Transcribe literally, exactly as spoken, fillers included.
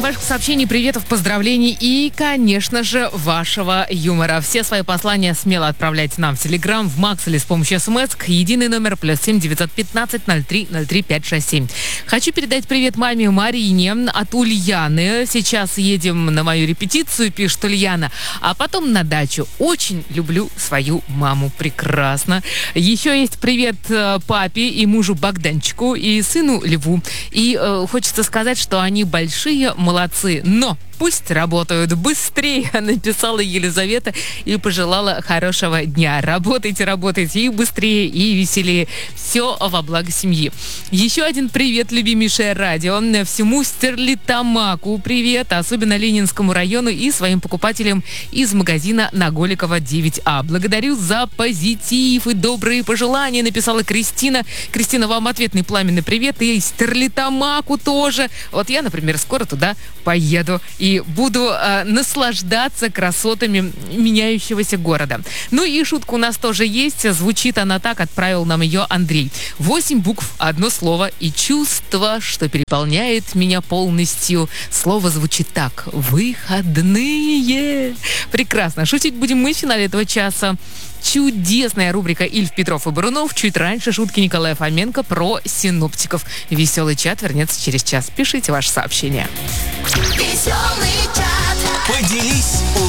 Домашних сообщений, приветов, поздравлений и, конечно же, вашего юмора. Все свои послания смело отправляйте нам в Телеграм, в Макс или с помощью СМС к единый номер плюс семь девятьсот пятнадцать ноль три ноль три пять шесть семь. Хочу передать привет маме Марине от Ульяны. Сейчас едем на мою репетицию, пишет Ульяна, а потом на дачу. Очень люблю свою маму. Прекрасно. Еще есть привет папе и мужу Богданчику и сыну Льву. И э, хочется сказать, что они большие молодцы, но пусть работают быстрее, написала Елизавета и пожелала хорошего дня. Работайте, работайте и быстрее, и веселее. Все во благо семьи. Еще один привет, любимейшее радио. Всему Стерлитамаку привет, особенно Ленинскому району и своим покупателям из магазина на Голикова девять А. Благодарю за позитив и добрые пожелания, написала Кристина. Кристина, вам ответный пламенный привет. И Стерлитамаку тоже. Вот я, например, скоро туда поеду и буду э, наслаждаться красотами меняющегося города. Ну и шутка у нас тоже есть. Звучит она так, отправил нам ее Андрей. Восемь букв, одно слово и чувство, что переполняет меня полностью. Слово звучит так. Выходные. Прекрасно. Шутить будем мы в финале этого часа. Чудесная рубрика «Ильф, Петров и Барунов». Чуть раньше шутки Николая Фоменко про синоптиков. Веселый чат вернется через час. Пишите ваши сообщения. Веселый чат. Поделись